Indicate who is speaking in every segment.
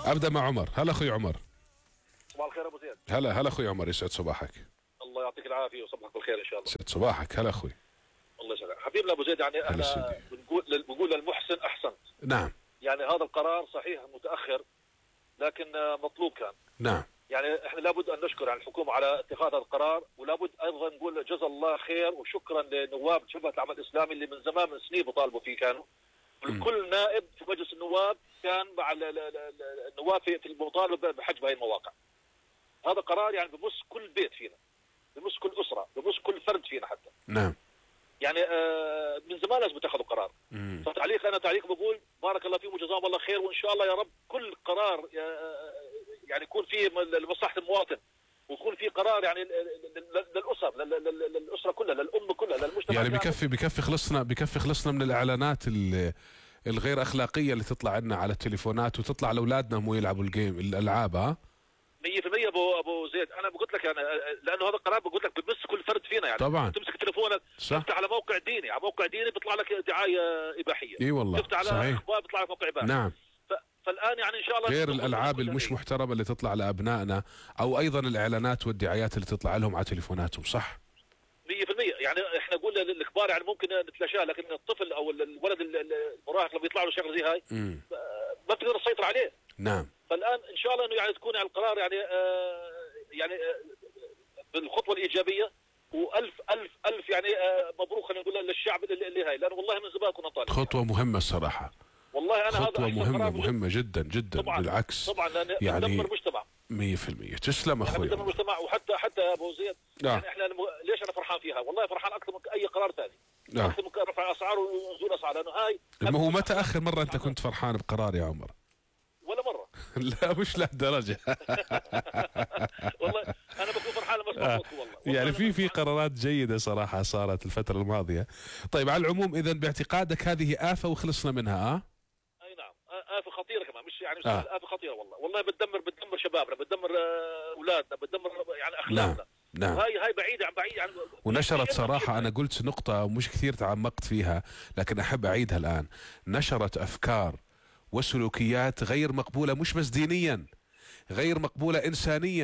Speaker 1: ابدا مع عمر. هلا اخوي عمر.
Speaker 2: صباح الخير ابو زيد.
Speaker 1: هلا اخوي عمر، يسعد صباحك.
Speaker 2: الله يعطيك العافيه وصباحك بالخير ان شاء الله.
Speaker 1: يسعد صباحك. هلا اخوي.
Speaker 2: الله يسعدك حبيبنا ابو زيد. يعني احنا بنقول للمحسن احسنت.
Speaker 1: نعم.
Speaker 2: يعني هذا القرار صحيح متاخر لكن مطلوب كان.
Speaker 1: نعم.
Speaker 2: يعني احنا لابد ان نشكر على الحكومه على اتخاذ هذا القرار، ولابد ايضا نقول جزا الله خير وشكرا لنواب جبهه العمل الاسلامي اللي من زمان من سنين بيطالبوا فيه كانوا. كل نائب في مجلس النواب كان مع النواب في المطالبه بحجب هذه المواقع. هذا قرار يعني بمس كل بيت فينا، بمس كل اسره، بمس كل فرد فينا حتى.
Speaker 1: نعم.
Speaker 2: يعني من زمان لازم يتخذوا قرار. فتعليق انا تعليق بقول بارك الله فيهم وجزاهم الله خير، وان شاء الله يا رب كل قرار يعني يكون فيه لمصلحه المواطن، ويكون في قرار يعني للاسر، للاسره كلها، للام كلها، للمجتمع.
Speaker 1: يعني بكفي خلصنا من الاعلانات الغير اخلاقيه اللي تطلع لنا على التليفونات وتطلع لاولادنا هم يلعبوا الالعاب.
Speaker 2: 100% ابو زيد. انا بقول لك يعني لانه هذا القرار بقول لك بمس كل فرد فينا. يعني
Speaker 1: طبعا
Speaker 2: تمسك تليفونك تفتح على موقع ديني، على موقع ديني بيطلع لك دعايه اباحيه.
Speaker 1: اي والله
Speaker 2: تفتح على
Speaker 1: صحيح.
Speaker 2: اخبار بيطلع لك موقع اباحي.
Speaker 1: نعم.
Speaker 2: فالان يعني ان شاء الله
Speaker 1: غير الالعاب المش محترمه اللي تطلع لابنائنا، او ايضا الاعلانات والدعايات اللي تطلع لهم على تليفوناتهم. صح
Speaker 2: 100%. يعني احنا قلنا للكبار يعني ممكن نتلاشاه، لكن الطفل او الولد المراهق لما يطلع له شغله زي هاي ما بتقدر تسيطر عليه.
Speaker 1: نعم.
Speaker 2: فالان ان شاء الله انه يعني تكون يعني القرار يعني بالخطوه الايجابيه، والف الف الف يعني مبروك خلينا نقول للشعب اللي هاي، لانه والله من زمان كنا طالبين.
Speaker 1: خطوه مهمه الصراحه.
Speaker 2: والله انا
Speaker 1: خطوه
Speaker 2: هذا
Speaker 1: مهمه جدا جدا.
Speaker 2: طبعا
Speaker 1: بالعكس
Speaker 2: طبعا
Speaker 1: يعني
Speaker 2: بتدمر المجتمع
Speaker 1: 100%. تسلم اخوي.
Speaker 2: بتدمر المجتمع. وحتى يا ابو زيد يعني احنا ليش انا فرحان فيها؟ والله فرحان اكثر من اي قرار ثاني. اكثر من رفع اسعار ونزول اسعار، لانه هاي.
Speaker 1: ما هو متى اخر مره انت كنت فرحان بقرار يا عمر؟
Speaker 2: ولا مره.
Speaker 1: لا مش لهالدرجه.
Speaker 2: والله انا بكون فرحان لما اسمع صوتكم. والله
Speaker 1: يعني في قرارات جيده صراحه صارت الفتره الماضيه. طيب على العموم اذا باعتقادك هذه آفة وخلصنا منها؟
Speaker 2: اي نعم، آفة خطيره كمان، مش يعني آفة خطيره. والله بتدمر شبابنا، بتدمر اولادنا، بتدمر يعني اخلاقنا.
Speaker 1: نعم.
Speaker 2: هاي بعيده عن
Speaker 1: ونشرت صراحه، انا قلت نقطه ومش كثير تعمقت فيها لكن احب اعيدها الان. نشرت افكار وسلوكيات غير مقبوله، مش بس دينيا، غير مقبوله انسانيا.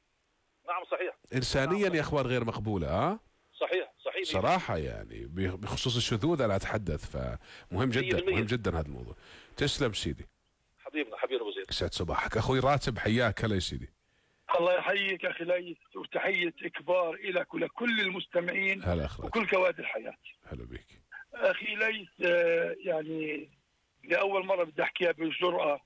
Speaker 2: نعم صحيح.
Speaker 1: انسانيا يا اخوان غير مقبوله.
Speaker 2: صحيح
Speaker 1: صراحه يعني بخصوص الشذوذ انا اتحدث، فمهم جدا 100%. مهم جدا هذا الموضوع. تسلم سيدي.
Speaker 2: حبيبي ابو زيد.
Speaker 1: يسعد صباحك اخوي راتب، حياك. هلا يا سيدي.
Speaker 3: الله يحييك اخي ليث، وتحيه كبار لك ولكل المستمعين.
Speaker 1: هلا اخي
Speaker 3: وكل كوادر الحياه.
Speaker 1: هلا بك
Speaker 3: اخي ليث. يعني لاول مره بدي احكيها بجرأه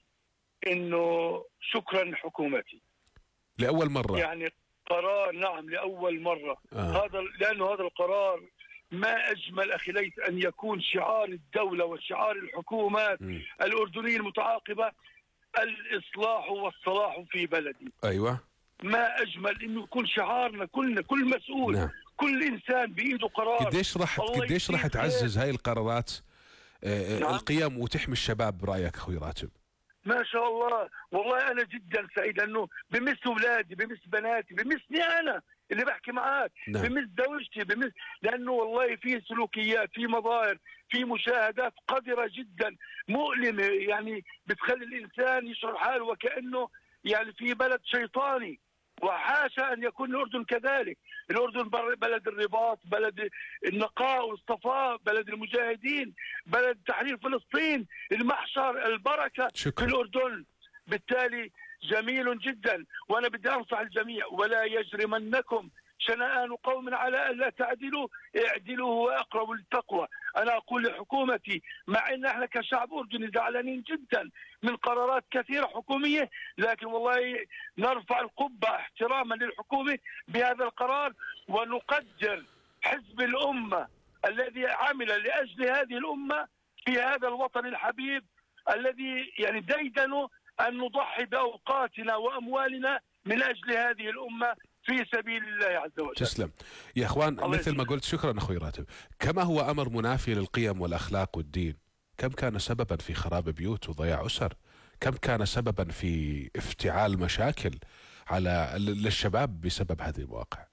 Speaker 3: انه شكرا لحكومتي.
Speaker 1: لاول مره
Speaker 3: يعني قرار، نعم لاول مره. لانه هذا القرار ما اجمل اخي ليث ان يكون شعار الدوله وشعار الحكومات الاردنيه المتعاقبه الاصلاح والصلاح في بلدي.
Speaker 1: ايوه.
Speaker 3: ما اجمل انه يكون شعارنا كلنا، كل مسؤول. نعم. كل انسان بايده قرار.
Speaker 1: قديش راح تعزز هاي القرارات
Speaker 3: نعم.
Speaker 1: القيم وتحمي الشباب برايك اخوي راتب؟
Speaker 3: ما شاء الله. والله انا جدا سعيد لانه بمس اولادي، بمس بناتي، بمسني انا اللي بحكي معاك. نعم. بمس زوجتي، لانه والله في سلوكيات، في مظاهر، في مشاهدات قذرة جدا مؤلمة، يعني بتخلي الانسان يشعر حاله وكأنه يعني في بلد شيطاني، وحاشا ان يكون الاردن كذلك. الاردن بلد الرباط، بلد النقاء والصفاء، بلد المجاهدين، بلد تحرير فلسطين، المحشر، البركة.
Speaker 1: شكرا.
Speaker 3: في الاردن. بالتالي جميل جدا. وانا بدي انصح الجميع: ولا يجرمنكم شنآن قوم على ألا تعدلوا، اعدلوا هو أقرب للتقوى. أنا أقول لحكومتي، مع أن احنا كشعب أردني زعلانين جدا من قرارات كثيرة حكومية، لكن والله نرفع القبة احتراما للحكومة بهذا القرار، ونقدر حزب الأمة الذي عمل لأجل هذه الأمة في هذا الوطن الحبيب، الذي يعني ديدنوا أن نضحي بأوقاتنا وأموالنا من أجل هذه الأمة في سبيل الله عز وجل.
Speaker 1: تسلم يا اخوان. مثل ما قلت، شكرا اخوي راتب. كما هو امر منافي للقيم والاخلاق والدين، كم كان سببا في خراب بيوت وضياع اسر، كم كان سببا في افتعال مشاكل على للشباب بسبب هذه المواقع.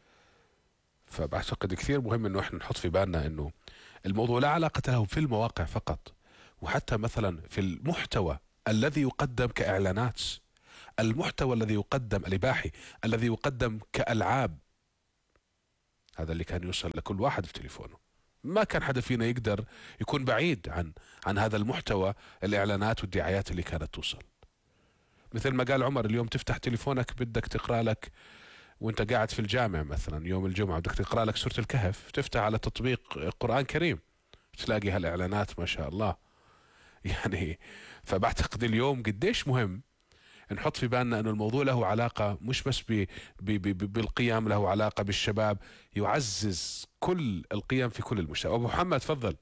Speaker 1: فبعتقد كثير مهم انه احنا نحط في بالنا انه الموضوع لا علاقة له في المواقع فقط، وحتى مثلا في المحتوى الذي يقدم كإعلانات، المحتوى الذي يقدم الإباحي الذي يقدم كألعاب، هذا اللي كان يوصل لكل واحد في تليفونه. ما كان حدا فينا يقدر يكون بعيد عن هذا المحتوى، الإعلانات والدعايات اللي كانت توصل. مثل ما قال عمر، اليوم تفتح تليفونك بدك تقرأ لك وانت قاعد في الجامع مثلا يوم الجمعة، بدك تقرأ لك سورة الكهف، تفتح على تطبيق قرآن كريم تلاقي هالإعلانات ما شاء الله. يعني فبعتقد اليوم قديش مهم نحط في بالنا أنه الموضوع له علاقة مش بس بالقيم، له علاقة بالشباب، يعزز كل القيم في كل المجتمع. أبو محمد تفضل.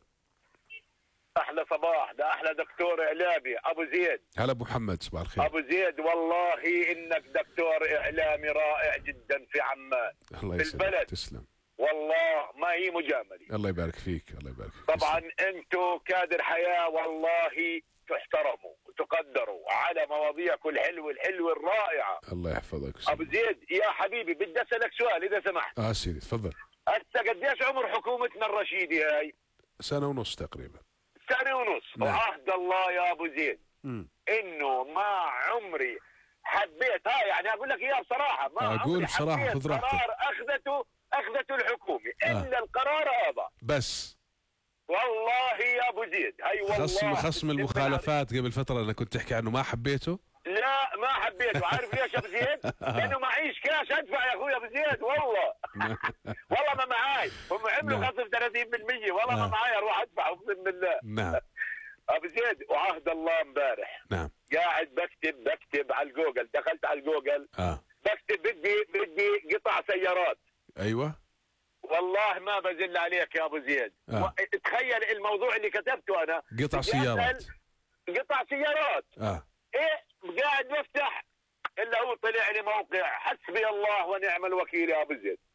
Speaker 4: احلى صباح، ده احلى دكتور اعلامي ابو زيد.
Speaker 1: هلا ابو محمد، صباح الخير.
Speaker 4: ابو زيد والله انك دكتور اعلامي رائع جدا في عمان،
Speaker 1: الله
Speaker 4: في
Speaker 1: يسلمك،
Speaker 4: البلد.
Speaker 1: تسلم.
Speaker 4: والله ما هي مجامله.
Speaker 1: الله يبارك فيك، الله يبارك فيك.
Speaker 4: طبعا انتم كادر حياه والله تحترموا وتقدروا على مواضيعكم الحلوه الرائعه.
Speaker 1: الله يحفظك
Speaker 4: ابو زيد يا حبيبي، بدي اسالك سؤال اذا سمحت.
Speaker 1: سيدي تفضل.
Speaker 4: هسه قديش عمر حكومتنا الرشيدي هاي؟
Speaker 1: 1.5 سنة تقريبا.
Speaker 4: 1.5 سنة.
Speaker 1: نعم.
Speaker 4: وعهد الله يا ابو زيد انه ما عمري حبيت، يعني اقول لك اياها بصراحه، ما
Speaker 1: اقول
Speaker 4: عمري
Speaker 1: بصراحه،
Speaker 4: حبيت
Speaker 1: خذ راحتك.
Speaker 4: قرار اخذته الحكومه الا القرار هذا
Speaker 1: بس
Speaker 4: والله يا ابو زيد. هي والله
Speaker 1: خصم المخالفات قبل فتره انا كنت تحكي عنه، ما حبيته.
Speaker 4: لا ما حبيته. عارف ليش يا ابو زيد؟ لانه معيش كاش ادفع يا اخوي ابو زيد. والله والله ما معاي، هم عملوا خصم 30%، والله ما معاي اروح ادفع اقسم بالله.
Speaker 1: نعم
Speaker 4: ابو زيد وعهد الله امبارح
Speaker 1: نعم
Speaker 4: قاعد بكتب على الجوجل، دخلت على الجوجل بكتب بدي قطع سيارات.
Speaker 1: ايوه
Speaker 4: والله ما بزل عليك يا ابو زيد. تخيل الموضوع اللي كتبته انا،
Speaker 1: قطع سيارات.
Speaker 4: قطع سيارات. ايه قاعد بفتح الا هو طلع لي موقع حسبي الله ونعم الوكيل يا ابو زيد.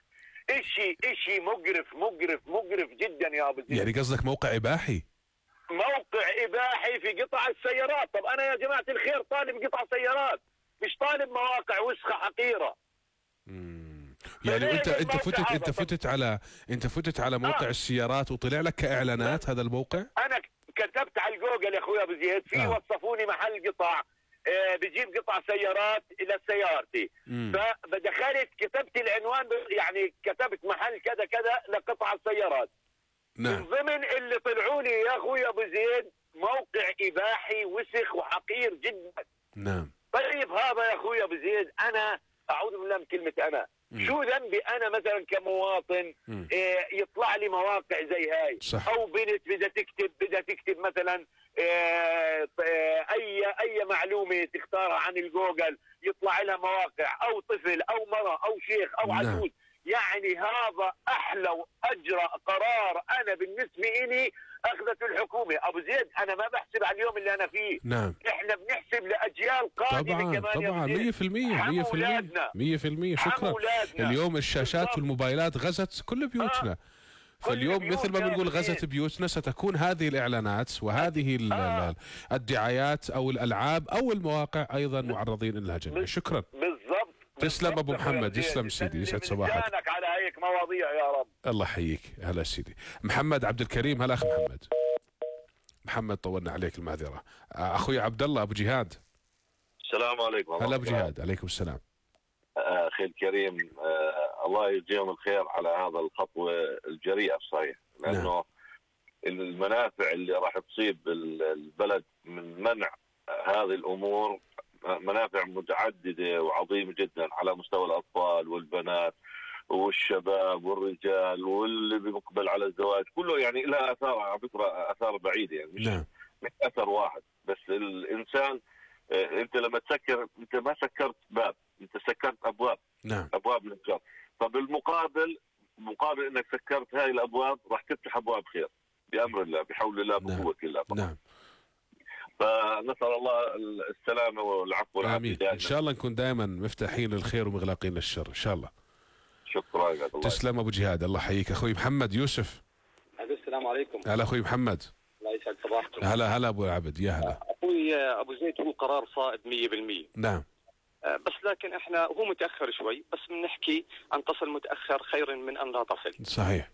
Speaker 4: اشي مقرف جدا يا ابو زيد.
Speaker 1: يعني قصدك موقع اباحي؟
Speaker 4: موقع اباحي في قطع السيارات. طب انا يا جماعه الخير طالب قطع سيارات، مش طالب مواقع وسخه حقيره.
Speaker 1: يعني انت فتت على موقع السيارات وطلع لك كاعلانات هذا الموقع؟
Speaker 4: انا كتبت على الجوجل يا اخوي ابو زيد، في وصفوني محل قطع، بجيب قطع سيارات الى سيارتي. فدخلت كتبت العنوان، يعني كتبت محل كذا كذا لقطع السيارات.
Speaker 1: نعم.
Speaker 4: من ضمن اللي طلعوا لي يا اخوي ابو زيد موقع اباحي وسخ وحقير جدا.
Speaker 1: نعم.
Speaker 4: طيب هذا يا اخوي ابو زيد، انا اعوذ بالله من كلمه انا، شو ذنبي انا مثلا كمواطن يطلع لي مواقع زي هاي؟
Speaker 1: صح.
Speaker 4: او بنت بدها تكتب مثلا اي معلومه تختارها عن الجوجل يطلع لها مواقع، او طفل او مرأة او شيخ او عجوز. يعني هذا احلى واجرأ قرار انا بالنسبه لي اخذته الحكومه. ابو زيد انا ما بحسب على اليوم اللي انا فيه.
Speaker 1: نعم.
Speaker 4: احنا بنحسب لاجيال قادمه كمان.
Speaker 1: طبعا 100%. شكرا. اليوم الشاشات والموبايلات غزت كل بيوتنا. فاليوم مثل ما بنقول غزت بيوتنا، ستكون هذه الاعلانات وهذه الدعايات او الالعاب او المواقع ايضا معرضين لها جميعا. شكرا.
Speaker 4: بالضبط.
Speaker 1: تسلم ابو محمد، يسلم سيدي، يسعد صباحك.
Speaker 4: على هيك مواضيع يا رب.
Speaker 1: الله يحييك. هلا سيدي محمد عبد الكريم. هلا اخ محمد طولنا عليك، المعذره. اخوي عبد الله ابو جهاد.
Speaker 4: السلام عليكم.
Speaker 1: هلا ابو جهاد. عليكم السلام.
Speaker 4: اخي الكريم، الله يجزيهم الخير على هذا الخطوه الجريئه الصحيح، لانه المنافع اللي راح تصيب البلد من منع هذه الامور منافع متعدده وعظيمه جدا على مستوى الاطفال والبنات والشباب والرجال واللي بيقبل على الزواج كله. يعني لها اثار على فكره، اثار بعيده، يعني مش اثر واحد بس. الانسان انت لما تسكر، انت ما سكرت باب، انت سكرت ابواب.
Speaker 1: نعم.
Speaker 4: ابواب للخير. طب مقابل انك سكرت هاي الابواب راح تفتح ابواب خير بامر الله، بحول الله، بقوه الله طبعا.
Speaker 1: نعم.
Speaker 4: فنسال الله السلامه والعفو والعافيه.
Speaker 1: امين. ان شاء الله نكون دائما مفتاحين للخير ومغلقين للشر ان شاء الله.
Speaker 4: شكرا يا الله.
Speaker 1: تسلم ابو جهاد، الله يحييك. اخوي محمد يوسف.
Speaker 5: السلام عليكم.
Speaker 1: هلا اخوي محمد.
Speaker 5: الله يسعد صباحكم.
Speaker 1: هلا ابو العبد، يا هلا.
Speaker 5: اخوي ابو زيد، هو قرار صائب 100%.
Speaker 1: نعم.
Speaker 5: بس لكن احنا هو متاخر شوي، بس بنحكي عن تصل متاخر خير من ان لا تصل.
Speaker 1: صحيح.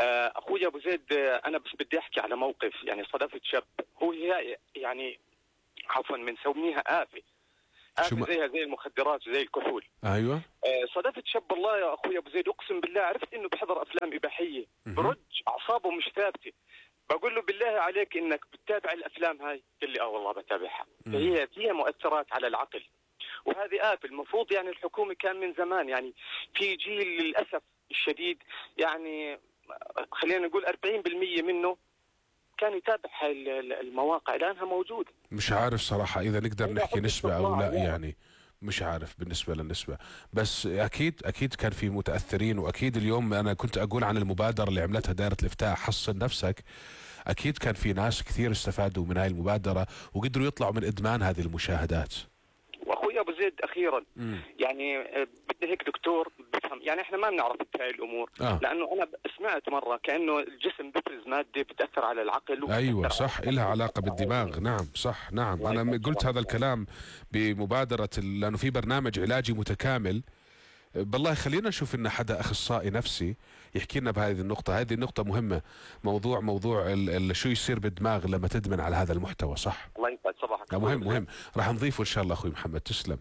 Speaker 5: اخوي ابو زيد، انا بس بدي احكي على موقف يعني صدفت شاب. هو يعني عفوا بنسميها آفة زيها زي المخدرات وزي الكحول.
Speaker 1: ايوه.
Speaker 5: صادفت شاب والله يا اخوي ابو زيد، اقسم بالله عرفت انه بحضر افلام اباحيه، برج اعصابه مش ثابته. بقول له بالله عليك انك بتتابع الافلام هاي؟ قال لي والله بتابعها. فهي فيها مؤثرات على العقل، وهذه آفة. المفروض يعني الحكومه كان من زمان، يعني في جيل للاسف الشديد يعني خلينا نقول 40% منه كان يتابع هاي المواقع، لانها موجوده.
Speaker 1: مش عارف صراحة إذا نقدر نحكي نسبة أو لا، يعني مش عارف بالنسبة للنسبة، بس أكيد كان في متأثرين. وأكيد اليوم أنا كنت أقول عن المبادرة اللي عملتها دائرة الإفتاء حصن نفسك، أكيد كان في ناس كثير استفادوا من هاي المبادرة وقدروا يطلعوا من إدمان هذه المشاهدات.
Speaker 5: واخوي ابو زيد اخيرا يعني بدنا هيك دكتور بفهم، يعني احنا ما بنعرف هاي الامور لانه انا سمعت مره كانه الجسم بفرز ماده بتاثر على العقل.
Speaker 1: ايوه صح، لها علاقه بالدماغ. نعم صح، نعم انا قلت هذا الكلام بمبادره لانه في برنامج علاجي متكامل. بالله خلينا نشوف ان حدا اخصائي نفسي يحكي لنا بهذه النقطه. هذه النقطه مهمه، موضوع شو يصير بالدماغ لما تدمن على هذا المحتوى. صح،
Speaker 5: الله يسعد صباحك.
Speaker 1: مهم راح نضيفه ان شاء الله. اخوي محمد تسلم.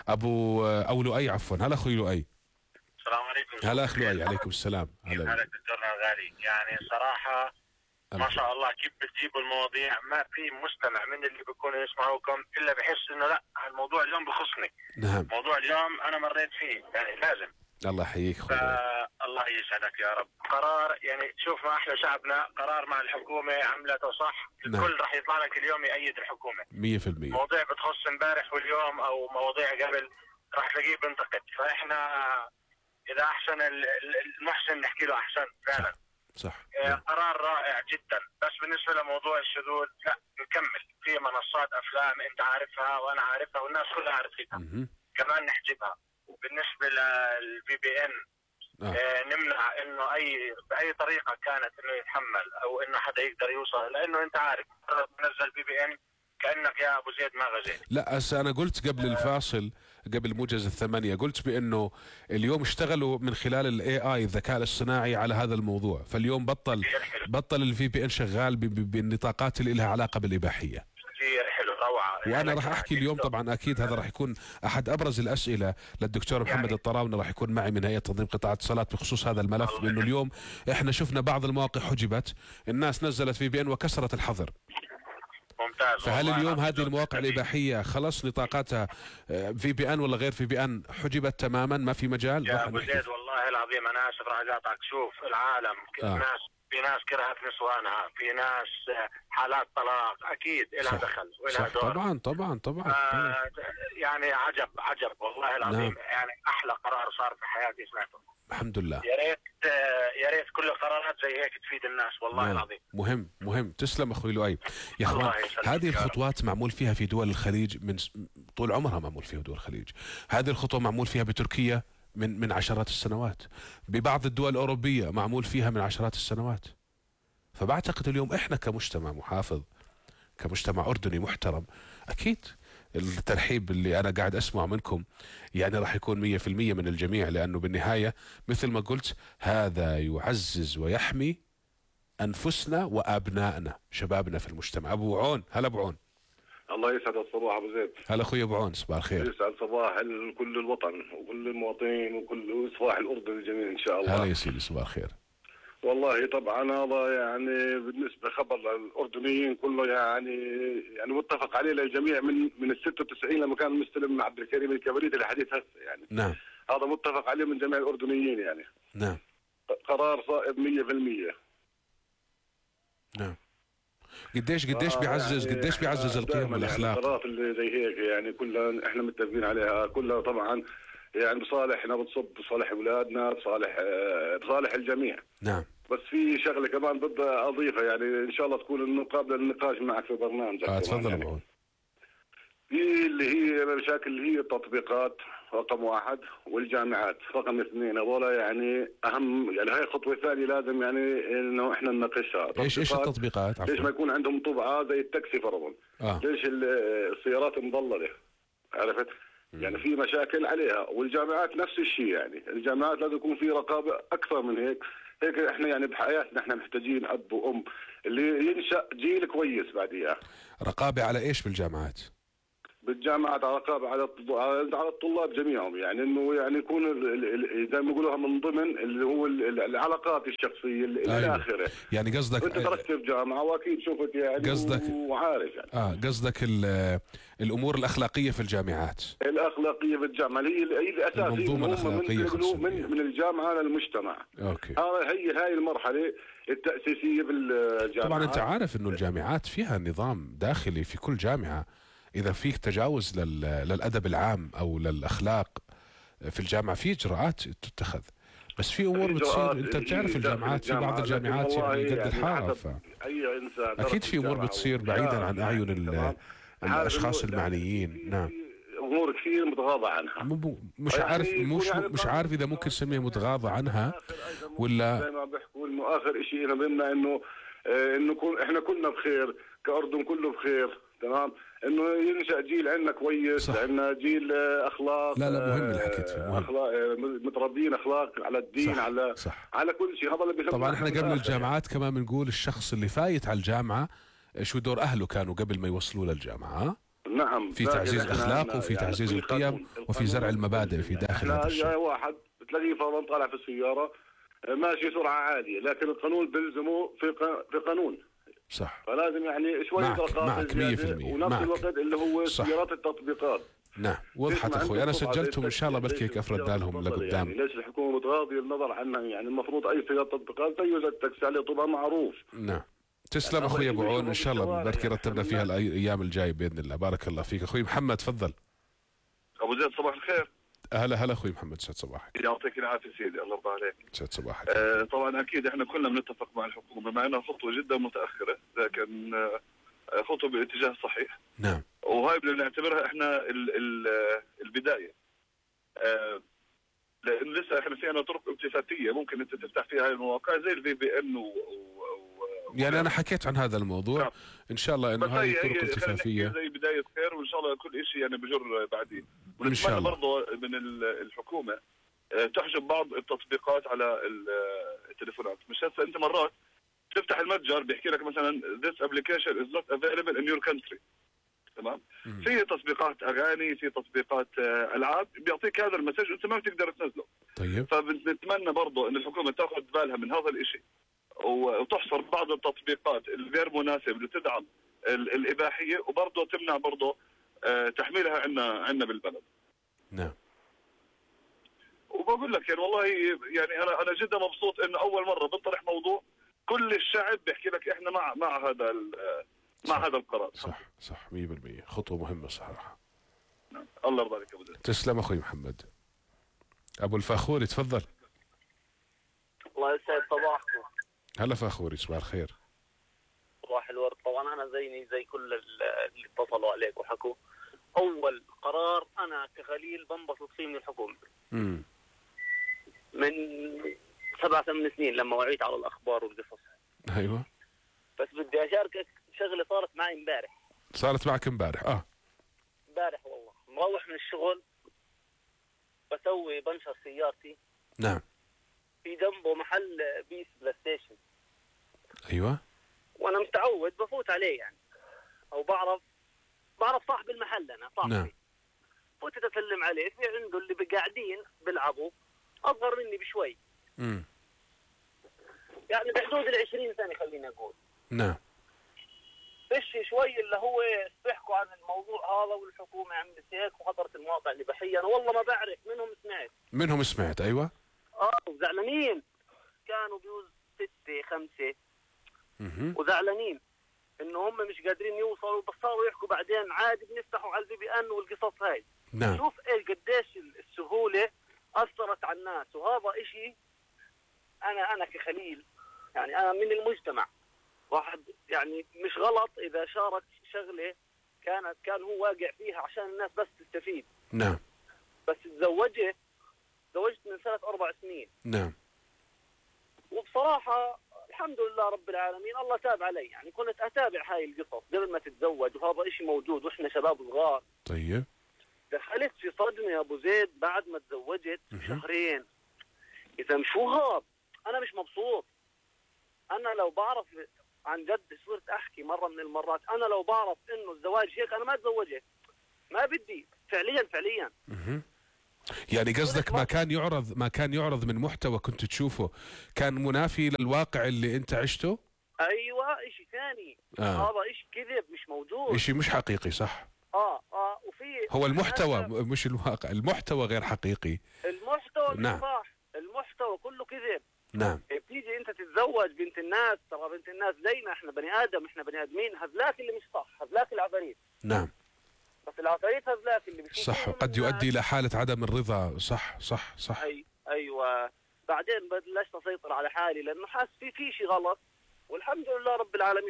Speaker 1: او لؤي، عفوا. هلا اخوي لؤي.
Speaker 6: السلام عليكم.
Speaker 1: هلا اخ لؤي. عليكم السلام.
Speaker 6: هلا دكتورنا الغالي. يعني صراحه ما شاء الله كيف بتجيبوا المواضيع، ما في مستمع من اللي بيكونوا يسمعوكم الا بحس انه لا الموضوع اليوم بخصني.
Speaker 1: نعم.
Speaker 6: موضوع اليوم انا مريت فيه، يعني لازم.
Speaker 1: الله يحييك اخوي.
Speaker 6: الله يسعدك يا رب. قرار يعني شوف ما احلى شعبنا، قرار مع الحكومه عملته صح.
Speaker 1: نعم.
Speaker 6: الكل راح يطلع لك اليوم يأيد الحكومه
Speaker 1: 100%.
Speaker 6: مواضيع بتخص امبارح واليوم او مواضيع قبل راح تلاقيه بينتقد. فاحنا اذا احسن المحسن نحكي له احسن فعلا.
Speaker 1: صح.
Speaker 6: قرار رائع جدا. بس بالنسبه لموضوع الشذوذ لا نكمل في منصات افلام انت عارفها وانا عارفها والناس كلها عارفينها كمان نحجبها. وبالنسبه للفي بي ان نمنع انه باي طريقه كانت انه يتحمل او انه حدا يقدر يوصل، لانه انت عارف تنزل في بي ان كانك يا ابو زيد ما غزيت.
Speaker 1: لا انا قلت قبل الفاصل، قبل موجز الثمانية، قلت بانه اليوم اشتغلوا من خلال الاي اي الذكاء الاصطناعي على هذا الموضوع، فاليوم بطل الفي بي ان شغال بالنطاقات اللي لها علاقه بالاباحيه.
Speaker 6: كثير حلو، روعه.
Speaker 1: وانا راح احكي اليوم طبعا اكيد هذا راح يكون احد ابرز الاسئله للدكتور محمد الطراوني، راح يكون معي من هيئه تنظيم قطاع الاتصالات بخصوص هذا الملف. لانه اليوم احنا شفنا بعض المواقع حجبت، الناس نزلت في بي ان وكسرت الحظر.
Speaker 6: ممتاز.
Speaker 1: فهل اليوم هذه المواقع الإباحية خلص نطاقاتها في بي ان ولا غير في بي ان حجبت تماما ما في مجال؟
Speaker 6: يا ابو زيد والله العظيم انا اسف راح اقاطعك. شوف العالم الناس، في ناس كرهت نسوانها، في ناس حالات طلاق اكيد لها دخل ولها دور.
Speaker 1: طبعا.
Speaker 6: يعني عجب والله العظيم. نعم. يعني احلى قرار صار في حياتي سمعته الحمد لله. يا ريت كل القرارات زي هيك تفيد الناس والله. نعم. العظيم
Speaker 1: مهم. تسلم اخوي لؤي. يا اخوان هذه الخطوات معمول فيها في دول الخليج من طول عمرها، معمول فيها دول الخليج. هذه الخطوه معمول فيها بتركيا من عشرات السنوات، ببعض الدول الأوروبية معمول فيها من عشرات السنوات. فبعتقد اليوم احنا كمجتمع محافظ، كمجتمع أردني محترم، أكيد الترحيب اللي أنا قاعد أسمع منكم يعني راح يكون 100% من الجميع، لأنه بالنهاية مثل ما قلت هذا يعزز ويحمي أنفسنا وأبنائنا، شبابنا في المجتمع. أبو عون، هلا أبو عون.
Speaker 7: الله يسعد الصباح ابو زيد.
Speaker 1: هلا اخوي ابو عون، صباح الخير.
Speaker 7: يسعد صباح كل الوطن وكل المواطنين وكل صباح الاردن الجميل ان شاء الله.
Speaker 1: هلا يا سيدي، صباح الخير.
Speaker 7: والله طبعا هذا يعني بالنسبه خبر الاردنيين كله يعني متفق عليه للجميع من ال 96 لما كان مستلم عبد الكريم الكبريت الحديث هسه يعني.
Speaker 1: نعم.
Speaker 7: هذا متفق عليه من جميع الاردنيين يعني.
Speaker 1: نعم.
Speaker 7: قرار صائب 100%.
Speaker 1: نعم. قديش بيعزز يعني قديش بيعزز القيم والاخلاق.
Speaker 7: القرارات اللي زي هيك يعني كلها احنا متفقين عليها، كلها طبعا يعني بصالحنا، بتصب بصالح اولادنا، بصالح الجميع.
Speaker 1: نعم.
Speaker 7: بس في شغله كمان بدي اضيفها يعني ان شاء الله تكون قابله للنقاش معك في برنامجك.
Speaker 1: تفضل ابو عون.
Speaker 7: في اللي هي المشاكل اللي هي التطبيقات رقم 1 والجامعات رقم 2، هذول يعني اهم، يعني هاي خطوه ثانيه لازم يعني انه احنا نناقشها.
Speaker 1: ايش التطبيقات؟
Speaker 7: ليش ما يكون عندهم طبعه زي التاكسي فرضا؟ ليش السيارات مضلله؟ عرفت؟ يعني في مشاكل عليها. والجامعات نفس الشيء، يعني الجامعات لازم يكون في رقابه اكثر من هيك، هيك احنا يعني بحياتنا احنا محتاجين اب وام اللي ينشأ جيل كويس بعديها.
Speaker 1: رقابة على ايش بالجامعات؟
Speaker 7: بالجامعات رقابة على الطلاب جميعهم، يعني انه يعني يكون زي ما يقولوها من ضمن اللي هو العلاقات الشخصيه الى اخره.
Speaker 1: يعني قصدك
Speaker 7: انت درست في جامعه واكيد شفت يعني
Speaker 1: قصدك
Speaker 7: وعارف يعني
Speaker 1: قصدك الامور الاخلاقيه في الجامعات.
Speaker 7: الاخلاقيه في الجامعه هي الاساسيه،
Speaker 1: المنظومه الاخلاقيه
Speaker 7: من الجامعه للمجتمع.
Speaker 1: اوكي.
Speaker 7: هاي المرحله التاسيسيه بالجامعه.
Speaker 1: طبعا انت عارف انه الجامعات فيها نظام داخلي في كل جامعه، إذا فيك تجاوز للأدب العام أو للأخلاق في الجامعة في إجراءات تتخذ، بس في أمور بتصير أنت بتعرف الجامعات في بعض الجامعات يعني قد الحارة،
Speaker 7: أي إنسان
Speaker 1: أكيد في أمور بتصير بعيدا عن أعين الأشخاص المعنيين. نعم.
Speaker 7: أمور كثير متغاضى عنها،
Speaker 1: مش عارف إذا ممكن نسميها متغاضى عنها ولا
Speaker 7: زي ما بيحكوا إنه آخر شيء هنا بيننا إنه إحنا كلنا بخير كأردن، كله بخير تمام، انه ينشأ جيل عندنا كويس، عندنا جيل اخلاق.
Speaker 1: لا مهم اللي حكيت فيه، مهم.
Speaker 7: اخلاق متربيين اخلاق على الدين،
Speaker 1: صح.
Speaker 7: على
Speaker 1: صح.
Speaker 7: على كل شيء. هذا اللي بيهمنا.
Speaker 1: طبعا احنا قبل الجامعات كمان بنقول الشخص اللي فايت على الجامعه شو دور اهله كانوا قبل ما يوصلوه للجامعه.
Speaker 7: نعم،
Speaker 1: في تعزيز اخلاق وفي
Speaker 7: يعني
Speaker 1: تعزيز القيم وفي زرع المبادئ في داخل هذا الشيء.
Speaker 7: واحد بتلاقيه فورا طالع في السياره ماشي سرعه عاليه، لكن القانون بيلزمه في قانون.
Speaker 1: صح.
Speaker 7: فلازم يعني شوي
Speaker 1: معك 100%.
Speaker 7: ونفس الوقت اللي هو سيارات التطبيقات.
Speaker 1: نعم وضحت اخوي، انا سجلتهم ان شاء الله بلكي هيك افرد لهم لقدام.
Speaker 7: يعني ليش الحكومه بتغاضي النظر عنها؟ يعني المفروض اي سياره تطبيقات زي التاكسي عليه طبعا معروف.
Speaker 1: نعم. تسلم اخوي ابو عون، ان شاء الله بركي رتبنا فيها الايام الجايه باذن الله. بارك الله فيك اخوي محمد، تفضل.
Speaker 8: ابو زيد صباح الخير.
Speaker 1: هلا اخوي محمد، سعد صباحك.
Speaker 8: يعطيك العافيه سيدي، الله يرضى عليك.
Speaker 1: سعد صباحك.
Speaker 8: طبعا اكيد احنا كلنا بنتفق مع الحكومه مع انها خطوه جدا متاخره، لكن خطوه بالاتجاه الصحيح.
Speaker 1: نعم.
Speaker 8: وهاي بدنا نعتبرها احنا البدايه. لان لسه احنا فينا طرق التفاتيه ممكن انت تفتح فيها هاي المواقع زي الفي بي ان
Speaker 1: يعني انا حكيت عن هذا الموضوع. نعم. ان شاء الله انه هاي الطرق التفافيه
Speaker 8: زي بدايه خير، وان شاء الله كل شيء يعني بجر بعدين. ونتمنى برضه من الحكومه تحجب بعض التطبيقات على التليفونات. مش هسه انت مرات تفتح المتجر بيحكي لك مثلا this application is not available in your country، تمام؟ في تطبيقات اغاني، في تطبيقات العاب بيعطيك هذا المسج وانت ما بتقدر تنزله.
Speaker 1: طيب.
Speaker 8: فبنتمنى برضه ان الحكومه تاخذ بالها من هذا الشيء وتحصر بعض التطبيقات الغير مناسب لتدعم الاباحيه، وبرضه تمنع برضه تحميلها عندنا بالبلد.
Speaker 1: نعم.
Speaker 8: وبقول لك يعني والله يعني انا جدا مبسوط انه اول مره بنطرح موضوع كل الشعب بيحكي لك احنا مع هذا القرار.
Speaker 1: صح 100%، خطوه مهمه صراحه.
Speaker 8: نعم. الله يرضى عليك ابو زيد.
Speaker 1: تسلم اخوي محمد. ابو الفاخوري تفضل.
Speaker 9: الله يسعد صباحكم.
Speaker 1: هلا فاخوري، صباح الخير.
Speaker 9: صباح الورد. طبعا انا زي كل اللي اتصلوا عليك وحكوا، اول قرار انا كخليل بنبسط فيه من الحكومه. من 7-8 سنين لما وعيت على الاخبار والقصص.
Speaker 1: ايوه.
Speaker 9: بس بدي اشاركك شغله صارت معي امبارح.
Speaker 1: صارت معك امبارح؟
Speaker 9: امبارح والله مروح من الشغل بنشر سيارتي.
Speaker 1: نعم.
Speaker 9: في جنبه محل بيس بلاي ستيشن.
Speaker 1: ايوه.
Speaker 9: وانا متعود بفوت عليه يعني، او بعرف صاحب المحل، انا صاحبي.
Speaker 1: نعم.
Speaker 9: فتت اسلم عليه، في عنده اللي قاعدين بيلعبوا اصغر مني بشوي. يعني بحدود 20 سنه خلينا نقول.
Speaker 1: نعم.
Speaker 9: فيش شوي اللي هو بيحكوا عن الموضوع هذا والحكومه عملت هيك وحضرت المواقع الاباحيه، انا والله ما بعرف منهم سمعت.
Speaker 1: ايوه.
Speaker 9: وزعلانين كانوا بيوز 6-5 وزعلانين انه هم مش قادرين يوصلوا، بس صاروا يحكوا بعدين عادي بنفتحوا على البي بي ان والقصص هاي.
Speaker 1: نعم.
Speaker 9: شوف ايش قديش السهوله اثرت على الناس، وهذا اشي انا كخليل يعني انا من المجتمع، واحد يعني مش غلط اذا شارك شغله كان هو واقع فيها عشان الناس بس تستفيد.
Speaker 1: نعم.
Speaker 9: بس تزوجت من 3-4 سنين.
Speaker 1: نعم.
Speaker 9: وبصراحه الحمد لله رب العالمين الله تاب علي، يعني كنت اتابع هاي القصص قبل ما تتزوج، وهذا اشي موجود واحنا شباب صغار.
Speaker 1: طيب.
Speaker 9: دخلت في صدمه يا ابو زيد بعد ما تزوجت بشهرين. اذا شو غاب، انا مش مبسوط. انا لو بعرف عن جد، صرت احكي مره من المرات، انا لو بعرف انه الزواج هيك انا ما اتزوجت، ما بدي فعليا.
Speaker 1: يعني قصدك ما كان يعرض من محتوى كنت تشوفه كان منافي للواقع اللي انت عشته؟
Speaker 9: ايوه، اشي ثاني. هذا اشي كذب مش موجود،
Speaker 1: اشي مش حقيقي. صح.
Speaker 9: وفي
Speaker 1: هو المحتوى مش الواقع، المحتوى غير حقيقي.
Speaker 9: المحتوى
Speaker 1: نعم.
Speaker 9: صح، المحتوى كله كذب.
Speaker 1: نعم.
Speaker 9: بتيجي انت تتزوج بنت الناس، ترى بنت الناس زينا، احنا بني ادم، احنا بني ادمين. هذلاك اللي مش صح، هذلاك العفاريت.
Speaker 1: نعم.
Speaker 9: بس العفاريت هذلاك اللي
Speaker 1: صح، وقد يؤدي الى حاله عدم الرضا. صح.
Speaker 9: ايوه. بعدين بلشت اسيطر على حالي لانه حاسس في شيء غلط، والحمد لله رب العالمين.